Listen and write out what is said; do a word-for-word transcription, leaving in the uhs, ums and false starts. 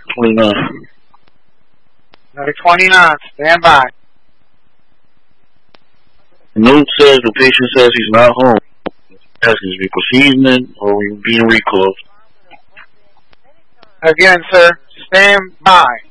twenty-nine. Number twenty-nine, stand by. The note says the patient says he's not home. Asking is we proceeding or we being recalled. Again, sir, stand by.